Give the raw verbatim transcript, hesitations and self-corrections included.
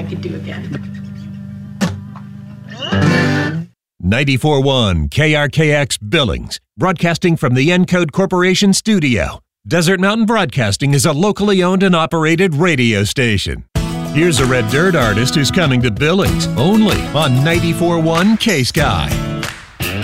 could do again. ninety-four point one K R K X Billings, broadcasting from the Encode Corporation studio. Desert Mountain Broadcasting is a locally owned and operated radio station. Here's a Red Dirt artist who's coming to Billings, only on ninety-four point one K-Sky.